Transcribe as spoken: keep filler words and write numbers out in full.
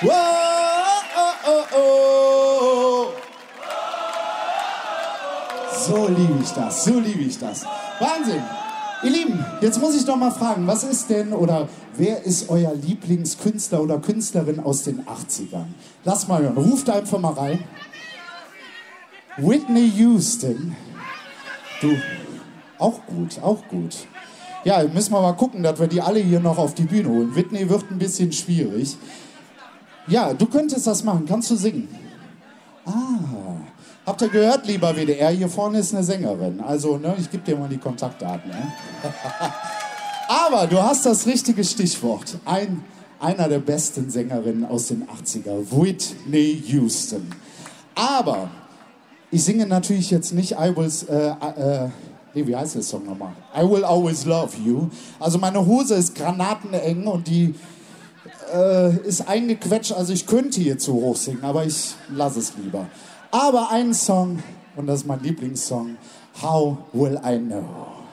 Wow, oh, oh, oh. So liebe ich das, so liebe ich das. Wahnsinn. Ihr Lieben, jetzt muss ich doch mal fragen, was ist denn oder wer ist euer Lieblingskünstler oder Künstlerin aus den achtzigern? Lass mal hören, ruft einfach mal rein. Whitney Houston. Du, auch gut, auch gut. Ja, müssen wir mal gucken, dass wir die alle hier noch auf die Bühne holen. Whitney wird ein bisschen schwierig. Ja, du könntest das machen. Kannst du singen? Ah, habt ihr gehört, lieber W D R? Hier vorne ist eine Sängerin. Also, ne, ich gebe dir mal die Kontaktdaten. Ne? Aber du hast das richtige Stichwort. Ein, einer der besten Sängerinnen aus den achtzigern, Whitney Houston. Aber ich singe natürlich jetzt nicht I Will... Äh, äh, nee, wie heißt der Song nochmal? I Will Always Love You. Also meine Hose ist granateneng und die... Äh, ist eingequetscht, also ich könnte hier zu hoch singen, aber ich lasse es lieber. Aber einen Song, und das ist mein Lieblingssong, How Will I Know?